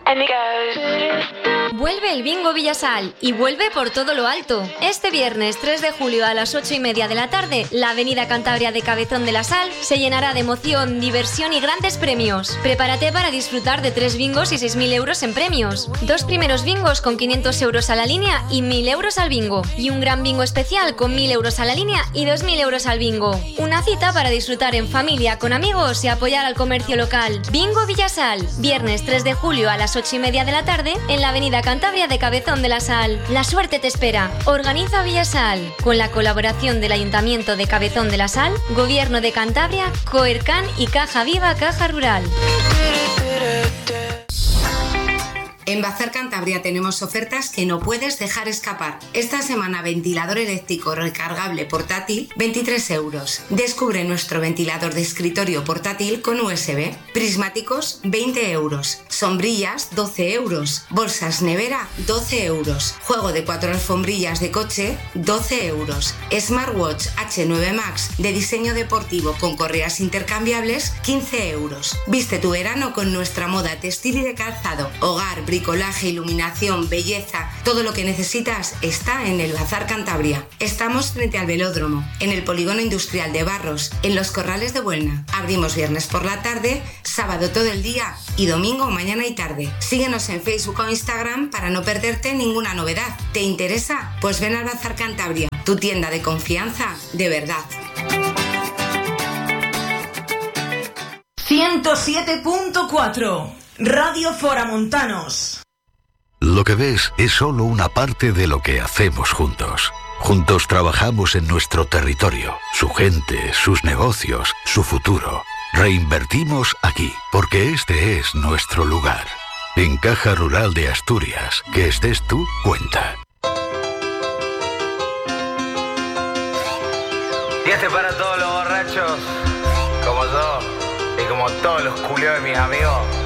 Vuelve el Bingo Villasal y vuelve por todo lo alto. Este viernes 3 de julio a las 8:30 de la tarde, la avenida Cantabria de Cabezón de la Sal se llenará de emoción, diversión y grandes premios. Prepárate para disfrutar de 3 bingos y 6.000 euros en premios. 2 primeros bingos con 500 euros a la línea y 1.000 euros al bingo. Y un gran bingo especial con 1.000 euros a la línea y 2.000 euros al bingo. Una cita para disfrutar en familia, con amigos y apoyar al comercio local. Bingo Villasal, viernes 3 de julio a las 8:30 de la tarde en la avenida Cantabria de Cabezón de la Sal. La suerte te espera. Organiza Villasal con la colaboración del Ayuntamiento de Cabezón de la Sal, Gobierno de Cantabria, Coercan y Caja Viva Caja Rural. En Bazar Cantabria tenemos ofertas que no puedes dejar escapar. Esta semana, ventilador eléctrico recargable portátil, 23 euros. Descubre nuestro ventilador de escritorio portátil con USB. Prismáticos, 20 euros. Sombrillas, 12 euros. Bolsas nevera, 12 euros. Juego de 4 alfombrillas de coche, 12 euros. Smartwatch H9 Max de diseño deportivo con correas intercambiables, 15 euros. Viste tu verano con nuestra moda textil y de calzado. Hogar, bricolaje, iluminación, belleza, todo lo que necesitas está en el Bazar Cantabria. Estamos frente al velódromo, en el polígono industrial de Barros, en los Corrales de Buelna. Abrimos viernes por la tarde, sábado todo el día y domingo mañana y tarde. Síguenos en Facebook o Instagram para no perderte ninguna novedad. ¿Te interesa? Pues ven al Bazar Cantabria, tu tienda de confianza de verdad. 107.4 Radio Foramontanos. Lo que ves es solo una parte de lo que hacemos juntos. Juntos trabajamos en nuestro territorio, su gente, sus negocios, su futuro. Reinvertimos aquí, porque este es nuestro lugar. En Caja Rural de Asturias, que estés tú, cuenta. Y este para todos los borrachos, como yo, y como todos los culiados de mis amigos.